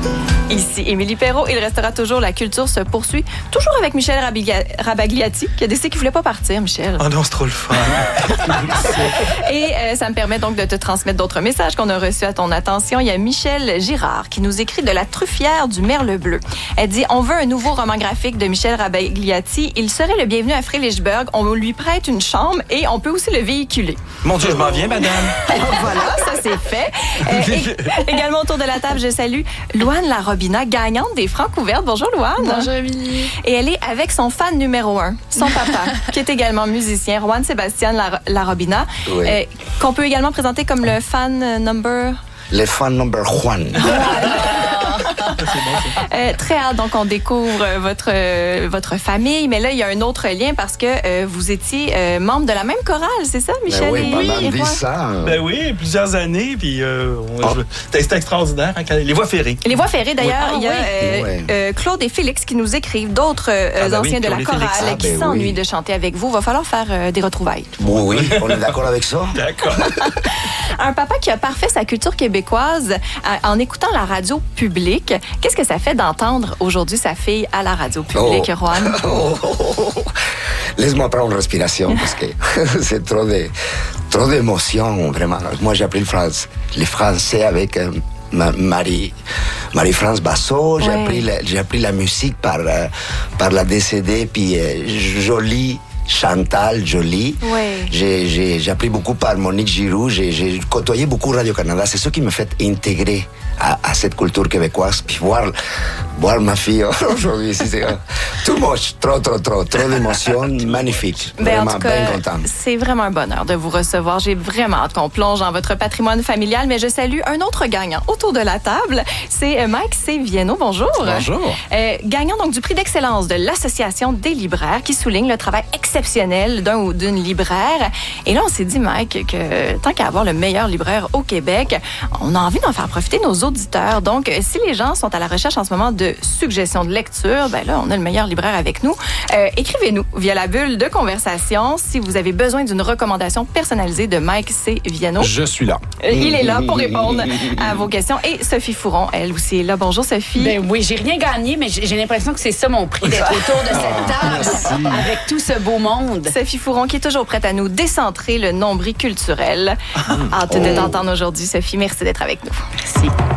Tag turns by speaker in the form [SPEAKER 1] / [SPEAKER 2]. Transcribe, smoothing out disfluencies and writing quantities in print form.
[SPEAKER 1] Ici Émilie Perrault. Il restera toujours La culture se poursuit. Toujours avec Michel Rabagliati, qui a décidé qu'il ne voulait pas partir, Michel.
[SPEAKER 2] Oh non, c'est trop le fun.
[SPEAKER 1] Et ça me permet donc de te transmettre d'autres messages qu'on a reçus à ton attention. Il y a Michel Girard qui nous écrit de La truffière du Merle bleu. Elle dit, on veut un nouveau roman graphique de Michel Rabagliati. Il serait le bienvenu à Frélichberg. On lui prête une chambre et on peut aussi le véhiculer.
[SPEAKER 2] Mon Dieu, je m'en viens, madame.
[SPEAKER 1] Voilà, ça c'est fait. Également autour de la table, je salue Louane Larobina, gagnante des Francs ouvertes. Bonjour Louane.
[SPEAKER 3] Bonjour Émilie.
[SPEAKER 1] Et elle est avec son fan numéro 1, son papa, qui est également musicien, Juan Sébastien Larobina,
[SPEAKER 4] Oui.
[SPEAKER 1] qu'on peut également présenter comme le fan number...
[SPEAKER 4] Le fan number Juan.
[SPEAKER 1] Très hâte, donc on découvre votre famille, mais là il y a un autre lien parce que vous étiez membre de la même chorale, c'est ça, Michel?
[SPEAKER 4] Oui, pendant
[SPEAKER 1] et
[SPEAKER 4] 10 ans.
[SPEAKER 2] Ben oui, plusieurs années, puis c'était extraordinaire. Hein, les voies ferrées.
[SPEAKER 1] Les voies ferrées, d'ailleurs,
[SPEAKER 3] Oui.
[SPEAKER 1] il y a Claude et Félix qui nous écrivent, d'autres anciens de la
[SPEAKER 2] Claude et
[SPEAKER 1] chorale
[SPEAKER 2] Félix.
[SPEAKER 1] qui s'ennuient de chanter avec vous. Va falloir faire des retrouvailles.
[SPEAKER 4] Oui, on est d'accord avec ça?
[SPEAKER 2] D'accord.
[SPEAKER 1] Un papa qui a parfait sa culture québécoise en écoutant la radio publique. Qu'est-ce que ça fait d'entendre aujourd'hui sa fille à la radio publique, Juan?
[SPEAKER 4] Laisse-moi prendre une respiration parce que c'est trop d'émotions, vraiment. Moi, j'ai appris le français avec Marie-France Basso. J'ai appris la musique par la décédée, puis Jolie. Chantal Jolie.
[SPEAKER 1] Oui.
[SPEAKER 4] J'ai appris beaucoup par Monique Giroux. J'ai côtoyé beaucoup Radio-Canada. C'est ce qui me fait intégrer à cette culture québécoise. Puis voir ma fille aujourd'hui, c'est too much, trop d'émotions, magnifique. Vraiment,
[SPEAKER 1] En tout cas,
[SPEAKER 4] bien content.
[SPEAKER 1] c'est vraiment un bonheur de vous recevoir. J'ai vraiment hâte qu'on plonge dans votre patrimoine familial, mais je salue un autre gagnant autour de la table. C'est Mike C. Vienno. Bonjour.
[SPEAKER 2] Bonjour.
[SPEAKER 1] Gagnant donc du prix d'excellence de l'Association des libraires qui souligne le travail exceptionnel d'un ou d'une libraire. Et là, on s'est dit, Mike, que tant qu'à avoir le meilleur libraire au Québec, on a envie d'en faire profiter nos auditeurs. Donc, si les gens sont à la recherche en ce moment de suggestions de lecture, ben là, on a le meilleur libraire avec nous. Écrivez-nous via la bulle de conversation si vous avez besoin d'une recommandation personnalisée de Mike C. Vienno.
[SPEAKER 2] Je suis là.
[SPEAKER 1] Il est là pour répondre à vos questions. Et Sophie Fouron, elle aussi est là. Bonjour, Sophie.
[SPEAKER 3] Ben oui, j'ai rien gagné, mais j'ai l'impression que c'est ça mon prix, d'être autour de cette table avec tout ce beau monde.
[SPEAKER 1] Sophie Fouron qui est toujours prête à nous décentrer le nombril culturel. Hâte de t'entendre aujourd'hui, Sophie. Merci d'être avec nous.
[SPEAKER 3] Merci.